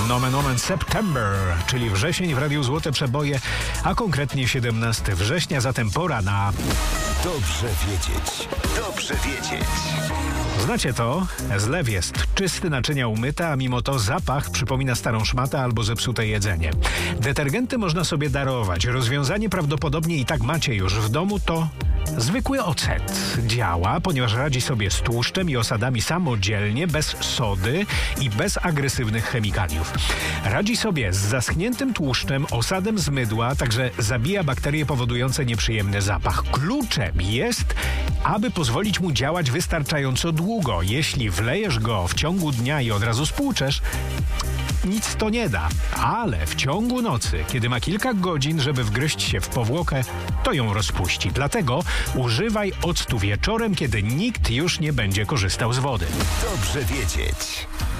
Nomen omen September, czyli wrzesień w Radiu Złote Przeboje, a konkretnie 17 września, zatem pora na... Dobrze wiedzieć. Dobrze wiedzieć. Znacie to? Zlew jest czysty, naczynia umyte, a mimo to zapach przypomina starą szmatę albo zepsute jedzenie. Detergenty można sobie darować. Rozwiązanie prawdopodobnie i tak macie już w domu, to zwykły ocet. Działa, ponieważ radzi sobie z tłuszczem i osadami samodzielnie, bez sody i bez agresywnych chemikaliów. Radzi sobie z zaschniętym tłuszczem, osadem z mydła, także zabija bakterie powodujące nieprzyjemny zapach. Kluczem jest, aby pozwolić mu działać wystarczająco długo. Jeśli wlejesz go w ciągu dnia i od razu spłuczesz, nic to nie da, ale w ciągu nocy, kiedy ma kilka godzin, żeby wgryźć się w powłokę, to ją rozpuści. Dlatego używaj octu wieczorem, kiedy nikt już nie będzie korzystał z wody. Dobrze wiedzieć.